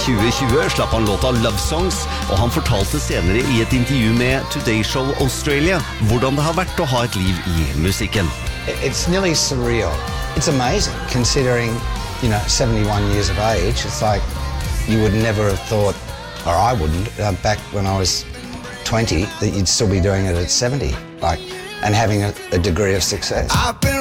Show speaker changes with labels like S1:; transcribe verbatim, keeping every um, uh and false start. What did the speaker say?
S1: tjue tjue slapp han låta Love Songs, og han fortalte senere i et intervju med Today Show Australia hvordan det har vært å ha et liv i musikken.
S2: It's nearly surreal. It's amazing considering, you know, seventy-one years of age. It's like you would never have thought, or I wouldn't, uh, back when I was twenty, that you'd still be doing it at seventy, like, and having a, a degree of success. I've been